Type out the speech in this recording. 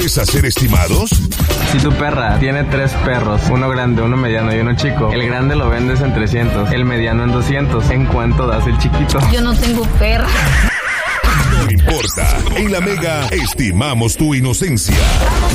atreves a ser estimados? Si tu perra tiene 3 perros, uno grande, uno mediano y uno chico, el grande lo vendes en 300, el mediano en 200. ¿En cuánto das el chiquito? Yo no tengo perra. No importa. En La Mega estimamos tu inocencia.